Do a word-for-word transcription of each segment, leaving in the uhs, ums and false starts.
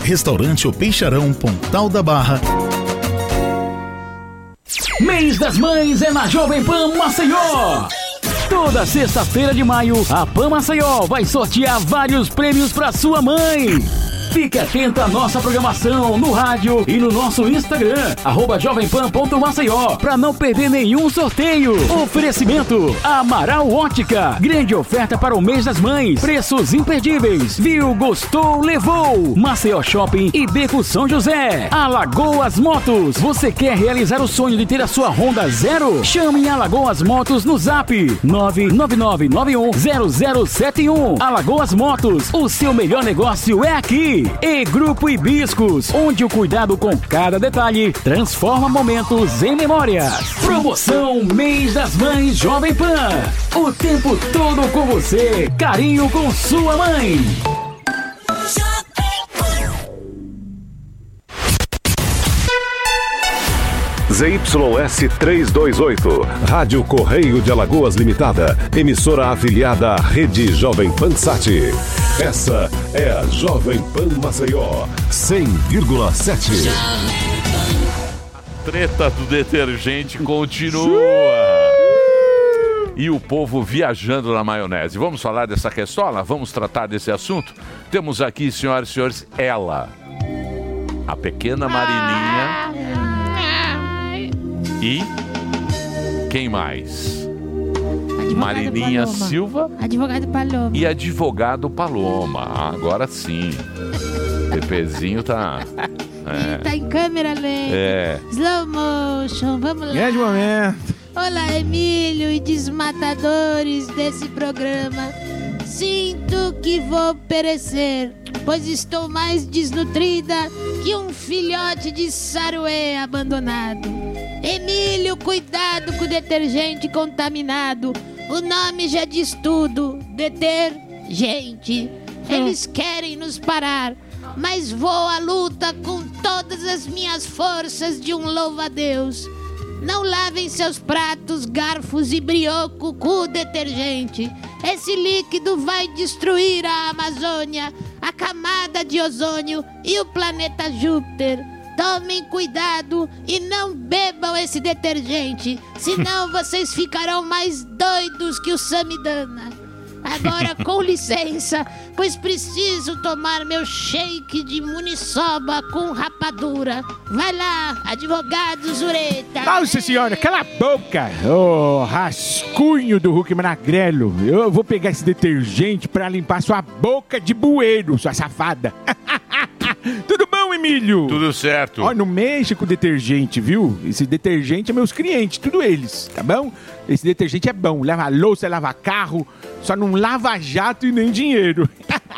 Restaurante O Peixarão, Pontal da Barra. Mês das Mães é na Jovem Pan Maceió. Toda sexta-feira de maio, a Pan Maceió vai sortear vários prêmios para sua mãe. Fique atento à nossa programação no rádio e no nosso Instagram, arroba jovempan ponto maceió, para não perder nenhum sorteio. Oferecimento Amaral Ótica. Grande oferta para o mês das mães. Preços imperdíveis. Viu, gostou, levou. Maceió Shopping e Beco São José. Alagoas Motos. Você quer realizar o sonho de ter a sua Honda Zero? Chame Alagoas Motos no zap nove nove nove nove um zero zero sete um. Alagoas Motos. O seu melhor negócio é aqui. E Grupo Hibiscos, onde o cuidado com cada detalhe transforma momentos em memórias. Promoção Mês das Mães Jovem Pan. O tempo todo com você. Carinho com sua mãe. Z Y S trezentos e vinte e oito, Rádio Correio de Alagoas Limitada, emissora afiliada à Rede Jovem Pan Sat. Essa é a Jovem Pan Maceió, cem vírgula sete. A treta do detergente continua. E o povo viajando na maionese. Vamos falar dessa questão? Vamos tratar desse assunto? Temos aqui, senhoras e senhores, ela, a pequena Marininha. E quem mais? Advogado Marininha Paloma. Silva. Advogado Paloma. E advogado Paloma. Ah, agora sim. Pepezinho tá... É. Tá em câmera lenta. É. Slow motion, vamos lá. Grande momento. Olá, Emílio e desmatadores desse programa. Sinto que vou perecer, pois estou mais desnutrida que um filhote de saruê abandonado. Emílio, cuidado com o detergente contaminado. O nome já diz tudo. Detergente. Eles querem nos parar, mas vou à luta com todas as minhas forças de um louva-a-Deus. Não lavem seus pratos, garfos e brioco com o detergente. Esse líquido vai destruir a Amazônia, a camada de ozônio e o planeta Júpiter. Tomem cuidado e não bebam esse detergente, senão vocês ficarão mais doidos que o Samidana. Agora, com licença, pois preciso tomar meu shake de muniçoba com rapadura. Vai lá, advogado Zureta. Nossa senhora, cala a boca, ô rascunho do Hulk Magrelo. Eu vou pegar esse detergente pra limpar sua boca de bueiro, sua safada. Tudo bom, Emílio? Tudo certo. Ó, não mexe com detergente, viu? Esse detergente é meus clientes, tudo eles, tá bom? Esse detergente é bom, lava louça, lava carro, só não lava jato e nem dinheiro.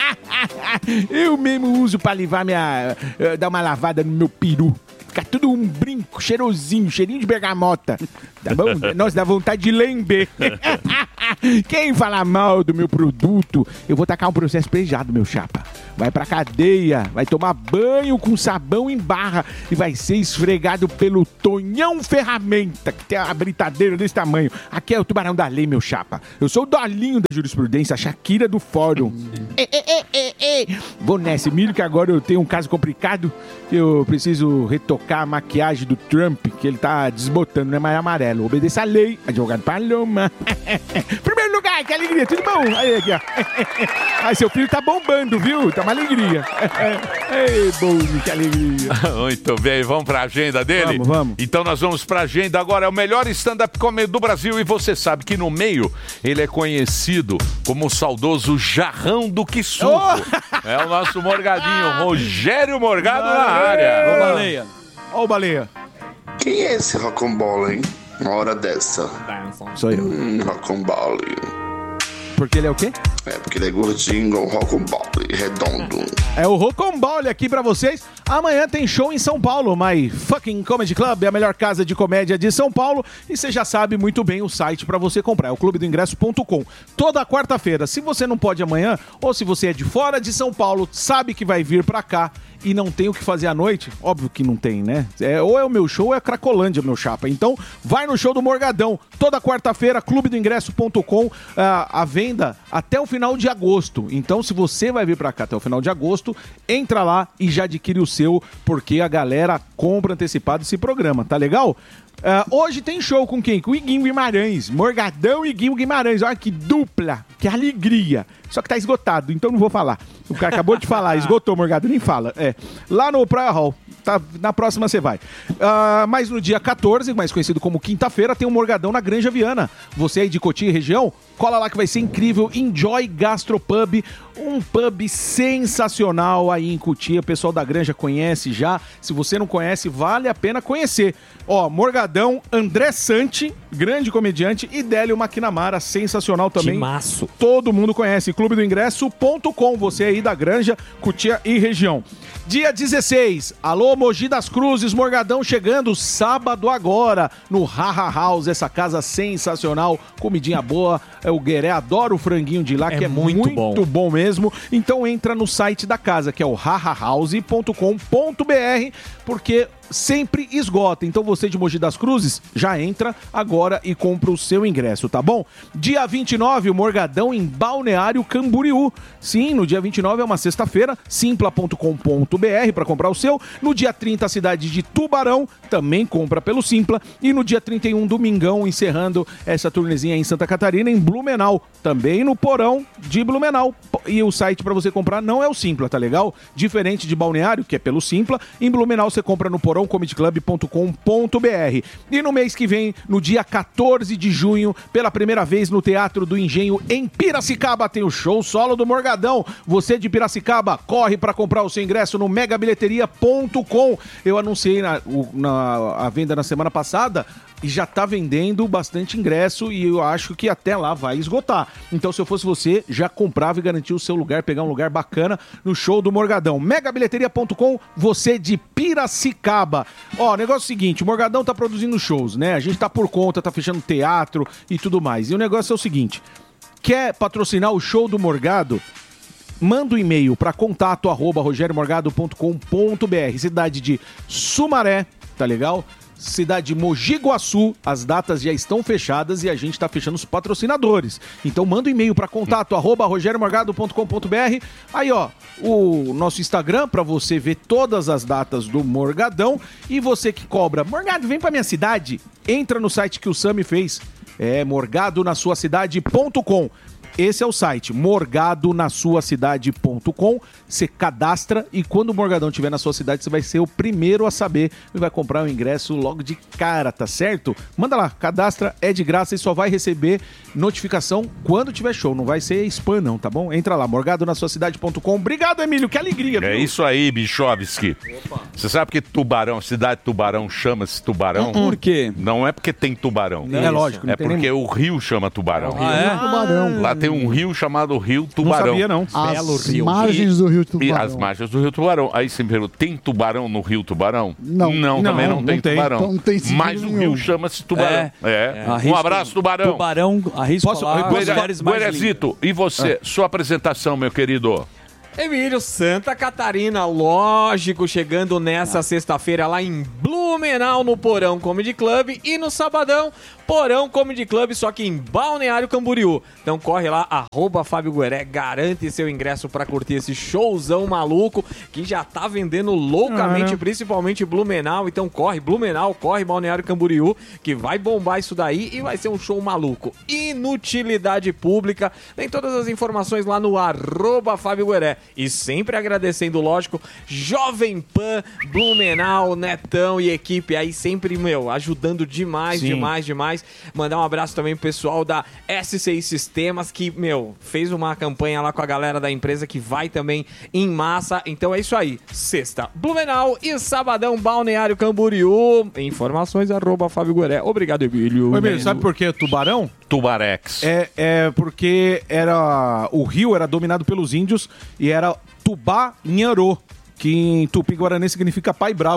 Eu mesmo uso pra livar minha... Uh, dar uma lavada no meu peru. Fica tudo um brinco, cheirosinho, cheirinho de bergamota. Tá bom? Nossa, dá vontade de lamber. Quem falar mal do meu produto, eu vou tacar um processo pesado, meu chapa. Vai pra cadeia, vai tomar banho com sabão em barra e vai ser esfregado pelo Tonhão Ferramenta, que tem uma britadeira desse tamanho. Aqui é o tubarão da lei, meu chapa. Eu sou o Dolinho da jurisprudência, a Shakira do fórum. Ei, ei, ei, ei, ei. Vou nessa, Emílio, que agora eu tenho um caso complicado. Eu preciso retocar a maquiagem do Trump, que ele tá desbotando, não é mais amarelo. Obedeça a lei, advogado Paloma. Primeiro lugar, que alegria, tudo bom? Aí, aqui, ó. Ai, seu filho tá bombando, viu? Tá uma alegria. Ei, bom, que alegria. Muito bem, vamos pra agenda dele? Vamos, vamos. Então nós vamos pra agenda agora. É o melhor stand-up comedy do Brasil e você sabe que no meio ele é conhecido como o saudoso Jarrão do Quissuco. Oh! É o nosso Morgadinho, Rogério Morgado na área. Ô, Baleia. Ô, Baleia. Quem é esse rocambole, hein? Uma hora dessa. Sou eu. Hum, rocambole. Porque ele é o quê? É, porque ele é gordinho, igual um rocambole, redondo. É o Rocambole aqui pra vocês. Amanhã tem show em São Paulo, My Fucking Comedy Club, a melhor casa de comédia de São Paulo. E você já sabe muito bem o site pra você comprar, é o clube do ingresso ponto com. Toda quarta-feira, se você não pode amanhã, ou se você é de fora de São Paulo, sabe que vai vir pra cá, e não tem o que fazer à noite, óbvio que não tem, né? É, ou é o meu show ou é a Cracolândia, meu chapa. Então, vai no show do Morgadão. Toda quarta-feira, clube do ingresso ponto com, a, a venda até o final de agosto. Então, se você vai vir pra cá até o final de agosto, entra lá e já adquire o seu, porque a galera compra antecipado esse programa, tá legal? Uh, hoje tem show com quem? Com o Iguinho Guimarães. Morgadão e Iguinho Guimarães. Olha que dupla, que alegria. Só que tá esgotado, então não vou falar. O cara acabou de falar, esgotou, Morgadão, nem fala. É, lá no Praia Hall. Tá, na próxima você vai. Uh, mas no dia quatorze, mais conhecido como quinta-feira, tem um Morgadão na Granja Viana. Você aí de Cotia e região, cola lá que vai ser incrível. Enjoy Gastropub, um pub sensacional aí em Cotia. O pessoal da Granja conhece já. Se você não conhece, vale a pena conhecer. Ó, Morgadão, André Santi, grande comediante, e Délio Maquinamara, sensacional também. Timaço. Todo mundo conhece. clube do ingresso ponto com, você aí da Granja, Cotia e região. Dia dezesseis, alô Mogi das Cruzes, Morgadão chegando sábado agora no Haha House, essa casa sensacional, comidinha boa, o Gueré adora o franguinho de lá, é que é muito, muito bom. bom mesmo. Então entra no site da casa, que é o haha house ponto com ponto b r, porque sempre esgota. Então você de Mogi das Cruzes já entra agora e compra o seu ingresso, tá bom? Dia vinte e nove, o Morgadão em Balneário Camboriú. Sim, no dia vinte e nove é uma sexta-feira, simpla ponto com ponto b r para comprar o seu. No dia trinta, a cidade de Tubarão, também compra pelo Simpla. E no dia trinta e um, domingão, encerrando essa turnezinha em Santa Catarina, em Blumenau, também no Porão de Blumenau. E o site para você comprar não é o Simpla, tá legal? Diferente de Balneário, que é pelo Simpla, em Blumenau você compra no porão comedy club ponto com ponto b r. E no mês que vem, no dia quatorze de junho, pela primeira vez no Teatro do Engenho, em Piracicaba, tem o show solo do Morgadão. Você de Piracicaba, corre para comprar o seu ingresso no mega bilheteria ponto com. Eu anunciei na, na, a venda na semana passada e já tá vendendo bastante ingresso e eu acho que até lá vai esgotar. Então, se eu fosse você, já comprava e garantia o seu lugar, pegar um lugar bacana no show do Morgadão. mega bilheteria ponto com, você de Piracicaba. Ó, negócio é o seguinte, o Morgadão tá produzindo shows, né? A gente tá por conta, tá fechando teatro e tudo mais. E o negócio é o seguinte, quer patrocinar o show do Morgado? Manda um e-mail para contato arroba rogério morgado ponto com ponto b r. Cidade de Sumaré, tá legal? Cidade de Mogi Guaçu, as datas já estão fechadas e a gente está fechando os patrocinadores. Então manda um e-mail para contato arroba rogério morgado ponto com ponto b r. Aí, ó, o nosso Instagram para você ver todas as datas do Morgadão. E você que cobra, Morgado, vem para minha cidade, entra no site que o Sami fez, é morgado na sua cidade ponto com. Esse é o site, morgado na sua cidade ponto com. Você cadastra e quando o Morgadão estiver na sua cidade, você vai ser o primeiro a saber e vai comprar o ingresso logo de cara, tá certo? Manda lá, cadastra, é de graça e só vai receber notificação quando tiver show. Não vai ser spam não, tá bom? Entra lá, morgado na sua cidade ponto com. Obrigado, Emílio, que alegria. É viu? isso aí, Bichovski. Você sabe que Tubarão, cidade de Tubarão chama-se Tubarão? Por quê? Não é porque tem tubarão. Não, é lógico. Não É tem porque nem... o rio chama Tubarão. Ah, é? Tubarão. Lá tem um rio chamado Rio Tubarão. Não sabia, não. As Rio. margens do Rio E Tubarão. as margens do Rio Tubarão. Aí você me pergunta, tem tubarão no Rio Tubarão? Não. Não, Não, também não, não tem tem. tubarão. Então não tem sentido Mas o nenhum. rio chama-se Tubarão. É. É. Um Arrisco- abraço, Tubarão. Tubarão, arrisco Posso- falar, eu posso- os lugares mais lindos. Guerezito, e você? Sua apresentação, meu querido? Emílio, Santa Catarina, lógico, chegando nessa sexta-feira lá em Blumenau, no Porão Comedy Club, e no sabadão, Porão Comedy Club, só que em Balneário Camboriú. Então corre lá, arroba Fábio Gueré, garante seu ingresso pra curtir esse showzão maluco, que já tá vendendo loucamente, Ah. principalmente Blumenau. Então corre, Blumenau, corre Balneário Camboriú, que vai bombar isso daí e vai ser um show maluco. Inutilidade pública, tem todas as informações lá no arroba Fábio Gueré. E sempre agradecendo, lógico, Jovem Pan, Blumenau, Netão e equipe aí, sempre, meu, ajudando demais, Sim. demais, demais. Mandar um abraço também pro pessoal da S C I Sistemas, que, meu, fez uma campanha lá com a galera da empresa que vai também em massa. Então é isso aí, sexta, Blumenau e sabadão, Balneário Camboriú. Informações, arroba Fábio Gueré. Obrigado, Emílio. Ô, Emílio, sabe por que tubarão? Tubarex. É, é porque era o rio era dominado pelos índios e era Tubá Nharô, que em Tupi-Guarani significa pai bravo.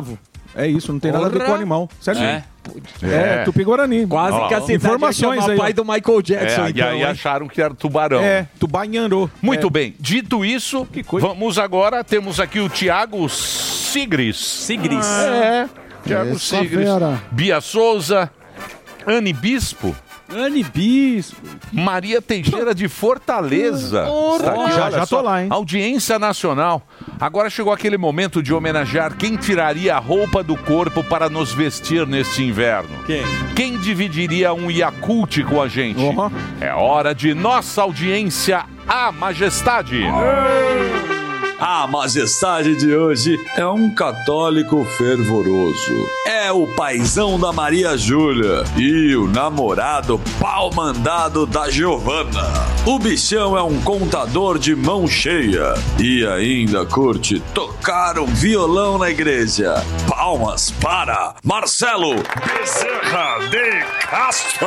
É isso, não tem nada a ver Porra. com o animal. Sério? É. É, Tupi-Guarani. Quase Olha que lá, a cidade Informações ia chamar aí, pai ó. do Michael Jackson. É, então, e aí hein? acharam que era tubarão. É, Tubanhanô. Muito É. bem. Dito isso, vamos agora, temos aqui o Tiago Sigris. Sigris. É, Tiago Essa Sigris. fera. Bia Souza, Anne Bispo, Anne Bispo. Maria Teixeira de Fortaleza. Está aqui, Já- olha já tô só, lá, hein? Audiência nacional. Agora chegou aquele momento de homenagear quem tiraria a roupa do corpo para nos vestir neste inverno. Quem? Quem dividiria um Yakult com a gente? Uhum. É hora de nossa audiência, a Majestade. A majestade de hoje é um católico fervoroso. É o paizão da Maria Júlia e o namorado pau mandado da Giovanna. O bichão é um contador de mão cheia e ainda curte tocar um violão na igreja. Palmas para Marcelo Bezerra de Castro.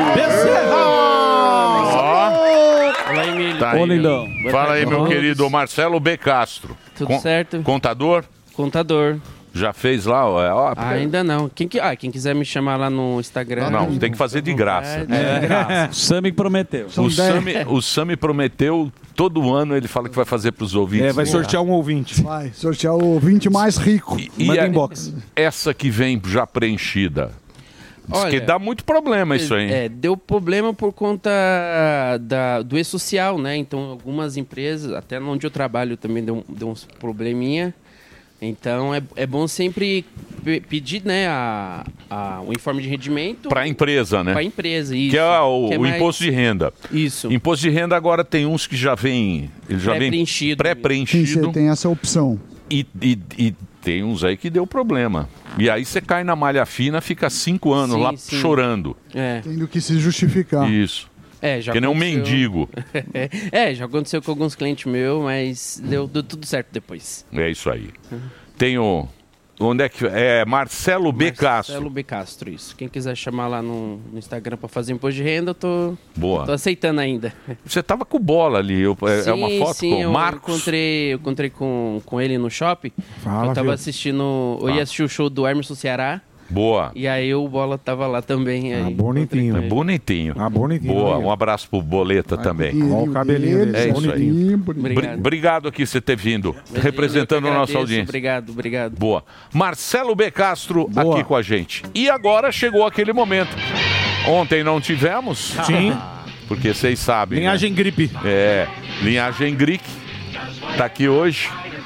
Olá, Emílio. Tá Ô, aí. lindão. Boa Fala tarde aí, a meu todos. querido Marcelo B. Castro. Tudo certo? Contador? Contador. Já fez lá? Ó, é, ó, Ainda não. Quem, que, ah, quem quiser me chamar lá no Instagram. Não, tem que fazer de graça. É, O Sami prometeu. O Sami, o Sami prometeu, todo ano ele fala que vai fazer para os ouvintes. É, vai sortear um ouvinte. Vai sortear o ouvinte mais rico. E Manda a- inbox. essa que vem já preenchida. Diz Olha, que dá muito problema isso aí. É, deu problema por conta da, do e-social, né? Então, algumas empresas, até onde eu trabalho também deu, deu uns probleminha. Então, é, é bom sempre pe- pedir, né, a, a, o informe de rendimento Para a empresa, né? para a empresa, isso. Que é o, Que é o mais- imposto de renda. Isso. Imposto de renda agora tem uns que já vem, ele já vem Pré-preenchido. Sim, pré-preenchido você tem essa opção. e, e, e tem uns aí que deu problema. E aí você cai na malha fina, fica cinco anos Sim, lá sim. chorando. É. Tendo que se justificar. Isso. É, já Que nem um aconteceu- mendigo. É, já aconteceu com alguns clientes meus, mas deu, deu tudo certo depois. É isso aí. Tem o... Onde é que... É Marcelo B. Castro. Marcelo B. Castro, isso. Quem quiser chamar lá no, no Instagram pra fazer imposto de renda, eu tô, Boa. tô aceitando ainda. Você tava com bola ali. eu- é, é uma Sim, foto sim, com eu o Marcos. encontrei, eu encontrei com, com ele no shopping. Fala, eu tava viu? assistindo... Eu Tá. ia assistir o show do Emerson Ceará. Boa. E aí o Bola tava lá também. Ah, aí bonitinho. É bonitinho. Ah, bonitinho. Boa. aí, ó. Um abraço pro Boleta também. E Ó o cabelinho dele, É isso aí. bonitinho, bonitinho. Bri- Obrigado. Obrigado aqui por você ter vindo, Imagina, representando eu a que nossa agradeço. audiência. Obrigado, obrigado. Boa. Marcelo B. Castro Boa. aqui com a gente. E agora chegou aquele momento. Ontem não tivemos. Sim. Porque vocês sabem. né? Linhagem gripe. É, Linhagem Grick tá aqui hoje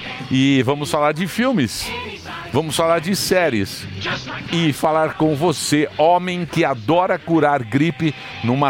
e vamos falar de filmes, vamos falar de séries e falar com você, homem que adora curar gripe numa